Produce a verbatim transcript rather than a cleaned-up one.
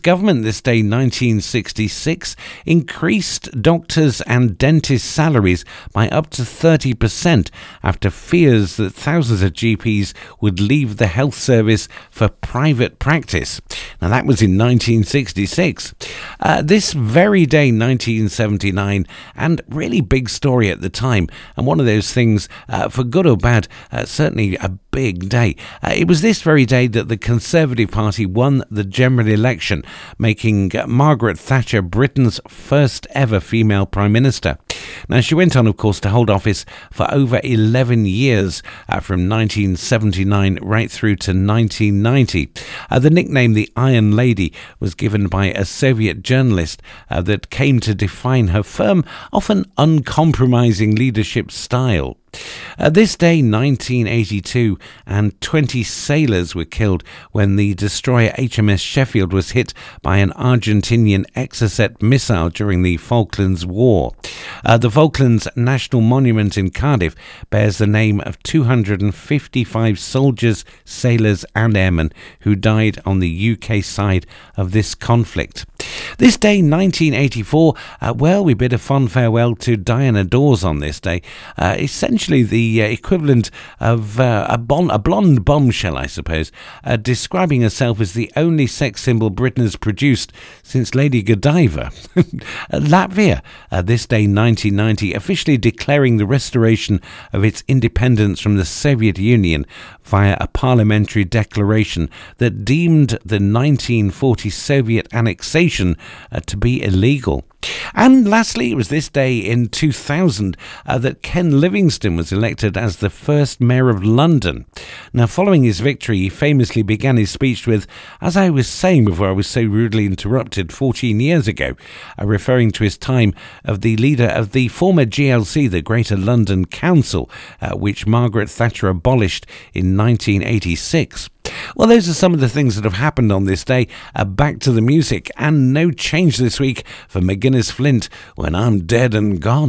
government this day, nineteen sixty-six, increased doctors' and dentists' salaries by up to thirty percent after fears that thousands of G Ps would leave the health service for private practice. Now, that was in nineteen sixty-six. Uh, this very day, nineteen seventy-nine, and really big story at the time, and one of those things, uh, for good or bad, uh, certainly a big day. Uh, it was this very day that the Conservative Party won the general election, making uh, Margaret Thatcher Britain's first ever female Prime Minister. Now, she went on, of course, to hold office for over eleven years, uh, from nineteen seventy-nine right through to nineteen ninety. Uh, the nickname the Iron Lady was given by a Soviet journalist uh, that came to define her firm, often uncompromising leadership style. Uh, this day, nineteen eighty-two, and twenty sailors were killed when the destroyer H M S Sheffield was hit by an Argentinian Exocet missile during the Falklands War. Uh, the Falklands National Monument in Cardiff bears the name of two hundred fifty-five soldiers, sailors and airmen who died on the U K side of this conflict. This day, nineteen eighty-four, uh, well, we bid a fond farewell to Diana Dawes on this day, uh, essentially the uh, equivalent of uh, a, bon- a blonde bombshell, I suppose, uh, describing herself as the only sex symbol Britain has produced since Lady Godiva. Latvia, uh, this day, nineteen ninety, officially declaring the restoration of its independence from the Soviet Union via a parliamentary declaration that deemed the nineteen forty Soviet annexation uh, to be illegal. And lastly, it was this day in two thousand uh, that Ken Livingstone was elected as the first mayor of London. Now, following his victory, he famously began his speech with, "As I was saying before I was so rudely interrupted fourteen years ago," uh, referring to his time of the leader of the former G L C, the Greater London Council, uh, which Margaret Thatcher abolished in nineteen eighty-six. Well, those are some of the things that have happened on this day. Uh, back to the music, and no change this week for McGuinness Flint, When I'm Dead and Gone.